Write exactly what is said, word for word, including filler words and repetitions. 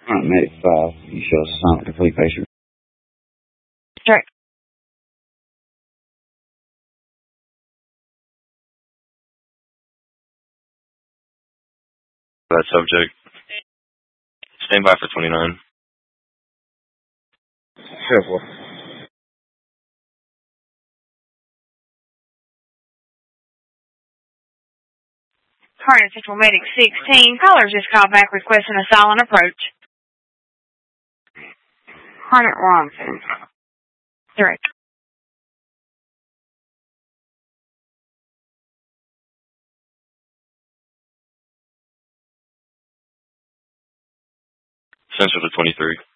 Alright, medic five, you show us a sign of complete patient. Direct. That subject. Stand by for twenty-nine. Careful. Harnett Central Medic sixteen. Caller just called back requesting a silent approach. Harnett Ronson. Direct. Central to twenty-three.